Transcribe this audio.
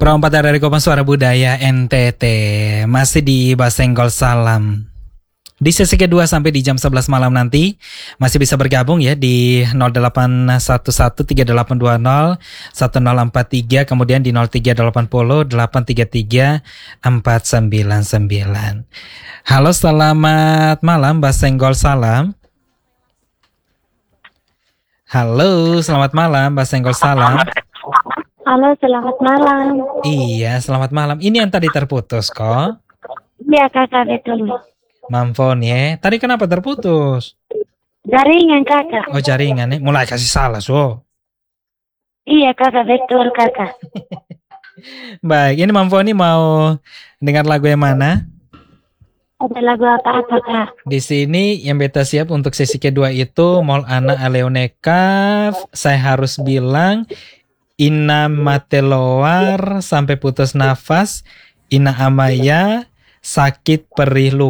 Perompak dari Kopang Suara Budaya NTT. Masih di Basenggol Salam. Di sesi kedua sampai di jam 11 malam nanti masih bisa bergabung ya di 081138201043, kemudian di 0380833499. Halo, selamat malam Basenggol Salam. Halo, selamat malam Basenggol Salam. Halo, selamat malam. Iya, selamat malam. Ini yang tadi terputus kok. Iya, kakak, betul. Mampon ya. Tadi kenapa terputus? Jaringan, kakak. Oh, jaringan ya. Mulai kasih salah, so. Iya, kakak, betul, kakak. Baik, ini Mampon mau dengar lagu yang mana? Ada lagu apa-apa, kak? Di sini yang beta siap untuk sesi kedua itu Mol Ana Aleoneka, Saya Harus Bilang, Ina Mateloar, Sampai Putus Nafas, Ina Amaya, Sakit Perih Luka.